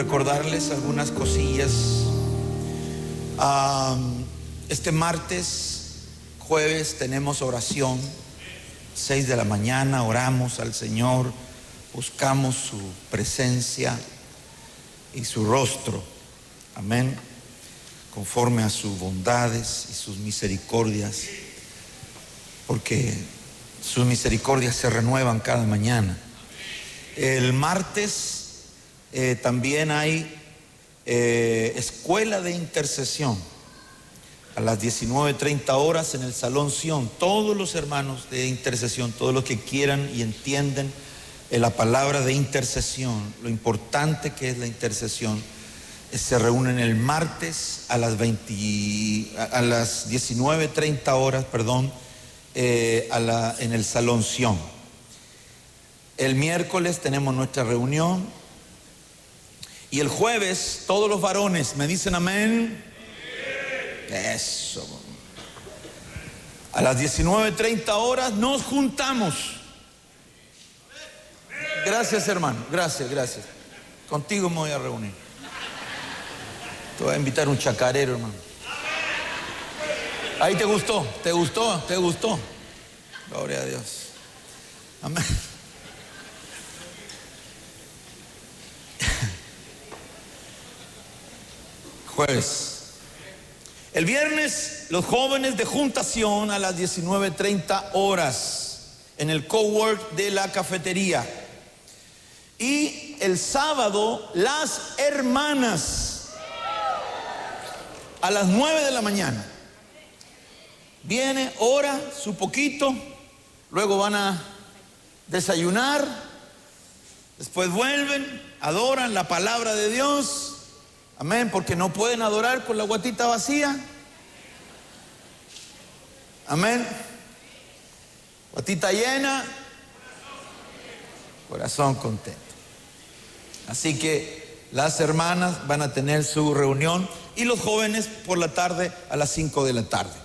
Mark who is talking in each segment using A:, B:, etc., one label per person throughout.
A: recordarles algunas cosillas. Este martes, jueves, tenemos oración, 6 de la mañana, oramos al Señor, buscamos su presencia y su rostro, amén, conforme a sus bondades y sus misericordias, porque sus misericordias se renuevan cada mañana. El martes también hay escuela de intercesión a las 19:30 horas en el Salón Sion. Todos los hermanos de intercesión, todos los que quieran y entienden la palabra de intercesión, lo importante que es la intercesión, se reúnen el martes a las 19:30 horas, en el Salón Sion. El miércoles tenemos nuestra reunión y el jueves todos los varones me dicen amén. Eso. A las 19:30 horas nos juntamos. Gracias, hermano, gracias. Contigo me voy a reunir. Te voy a invitar un chacarero, hermano. Ahí te gustó. Gloria a Dios. Amén. Jueves. El viernes, los jóvenes de juntación a las 19:30 horas en el cowork de la cafetería. Y el sábado, las hermanas a las 9 de la mañana. Viene, ora su poquito, luego van a desayunar, después vuelven, adoran la palabra de Dios. Amén, porque no pueden adorar con la guatita vacía. Amén. Guatita llena, corazón contento. Así que las hermanas van a tener su reunión y los jóvenes por la tarde a las 5 de la tarde.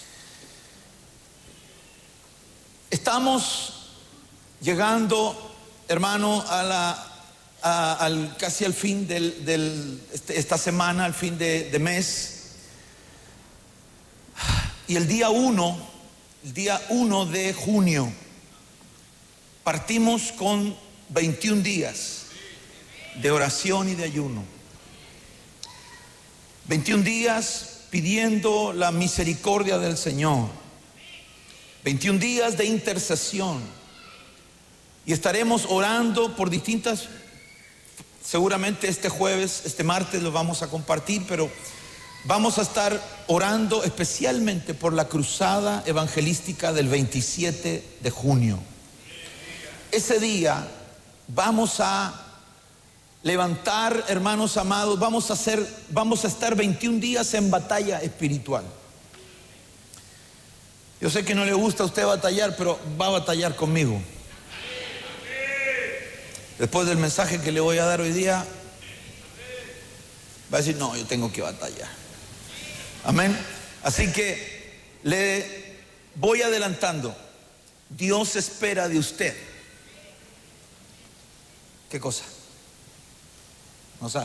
A: Estamos llegando, hermano, casi al fin esta semana, al fin de mes. Y el día 1 de junio, partimos con 21 días de oración y de ayuno. 21 días pidiendo la misericordia del Señor. 21 días de intercesión. Y estaremos orando por distintas. Seguramente este jueves, este martes lo vamos a compartir, pero vamos a estar orando especialmente por la cruzada evangelística del 27 de junio. Ese día vamos a levantar, hermanos amados, vamos a estar 21 días en batalla espiritual. Yo sé que no le gusta a usted batallar, pero va a batallar conmigo. Después del mensaje que le voy a dar hoy día, va a decir, no, yo tengo que batallar. Amén. Así que le voy adelantando. Dios espera de usted. ¿Qué cosa? No sabe.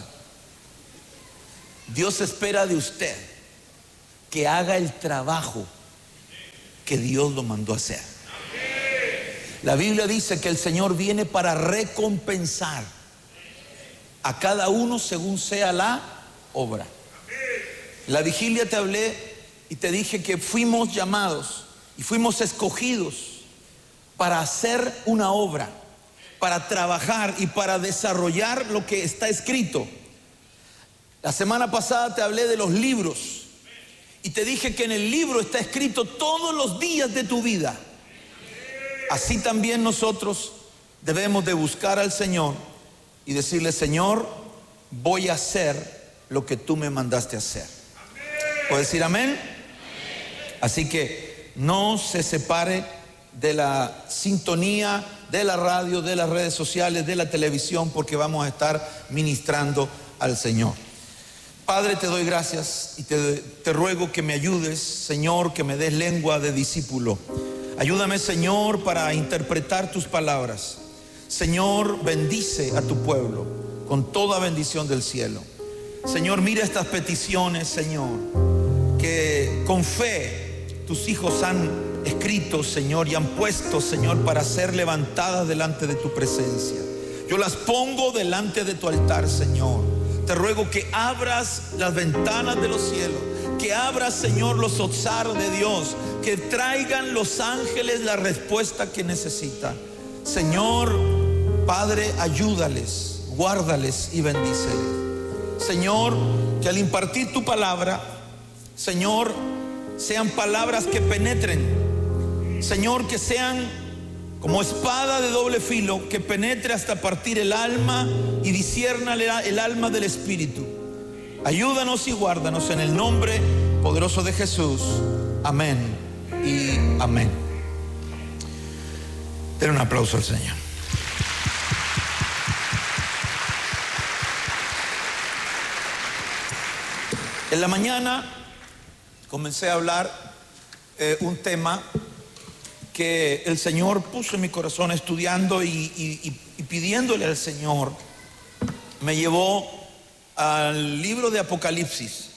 A: Dios espera de usted que haga el trabajo que Dios lo mandó a hacer. La Biblia dice que el Señor viene para recompensar a cada uno según sea la obra. En la vigilia te hablé y te dije que fuimos llamados y fuimos escogidos para hacer una obra, para trabajar y para desarrollar lo que está escrito. La semana pasada te hablé de los libros y te dije que en el libro está escrito todos los días de tu vida. Así también nosotros debemos de buscar al Señor y decirle, Señor, voy a hacer lo que tú me mandaste a hacer. ¿Puedes decir amén? Así que no se separe de la sintonía, de la radio, de las redes sociales, de la televisión, porque vamos a estar ministrando al Señor. Padre, te doy gracias y te ruego que me ayudes, Señor, que me des lengua de discípulo. Ayúdame, Señor, para interpretar tus palabras. Señor, bendice a tu pueblo. con toda bendición del cielo. Señor, mira estas peticiones, Señor, que con fe tus hijos han escrito, Señor, y han puesto, Señor, para ser levantadas delante de tu presencia. Yo las pongo delante de tu altar, Señor. Te ruego que abras las ventanas de los cielos, que abras, Señor, los oxaros de Dios, que traigan los ángeles la respuesta que necesitan. Señor, Padre, ayúdales, guárdales y bendíceles. Señor, que al impartir tu palabra, Señor, sean palabras que penetren. Señor, que sean como espada de doble filo, que penetre hasta partir el alma y discierna el alma del espíritu. Ayúdanos y guárdanos en el nombre poderoso de Jesús. Amén y amén. Den un aplauso al Señor. En la mañana comencé a hablar un tema que el Señor puso en mi corazón estudiando y pidiéndole al Señor. Me llevó al libro de Apocalipsis.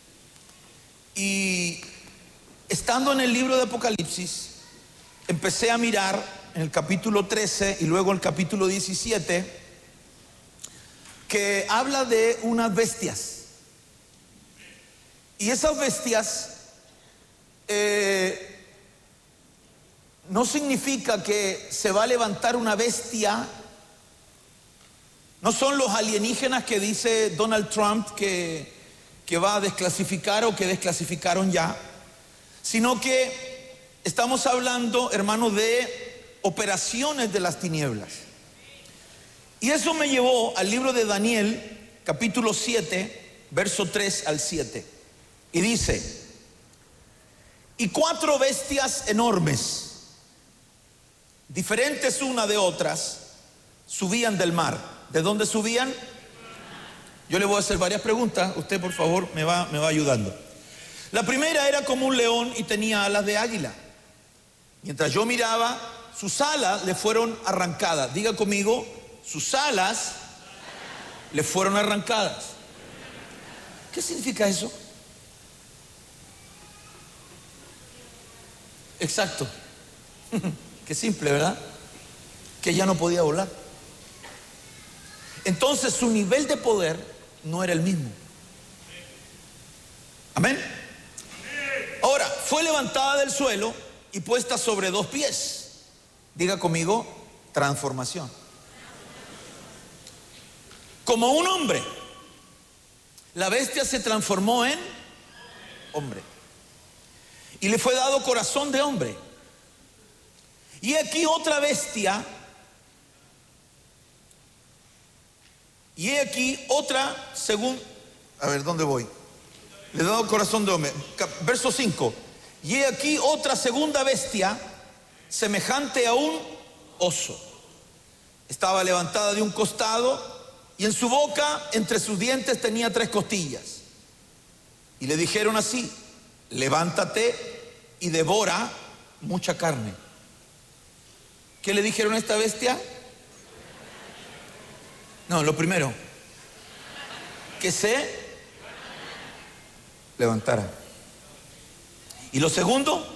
A: Y estando en el libro de Apocalipsis, empecé a mirar en el capítulo 13 y luego el capítulo 17, que habla de unas bestias. Y esas bestias no significa que se va a levantar una bestia. No son los alienígenas que dice Donald Trump que va a desclasificar o que desclasificaron ya, sino que estamos hablando, hermanos, de operaciones de las tinieblas. Y eso me llevó al libro de Daniel, capítulo 7, verso 3 al 7. Y dice: y 4 bestias enormes, diferentes una de otras, subían del mar. ¿De dónde subían? Yo le voy a hacer varias preguntas. Usted, por favor, me va ayudando. La primera era como un león y tenía alas de águila. Mientras yo miraba, sus alas le fueron arrancadas. Diga conmigo, sus alas le fueron arrancadas. ¿Qué significa eso? Exacto. Qué simple, ¿verdad? Que ella no podía volar. Entonces su nivel de poder no era el mismo. Amén. Ahora, fue levantada del suelo y puesta sobre 2 pies. Diga conmigo, transformación. Como un hombre. La bestia se transformó en hombre. Y le fue dado corazón de hombre. Y aquí otra bestia. Y he aquí otra, según, a ver, ¿dónde voy? Le he dado corazón de hombre. Verso 5. Y he aquí otra segunda bestia, semejante a un oso. Estaba levantada de un costado, y en su boca, entre sus dientes, tenía 3 costillas. Y le dijeron así: levántate y devora mucha carne. ¿Qué le dijeron a esta bestia? No, lo primero, que se levantara. Y lo segundo,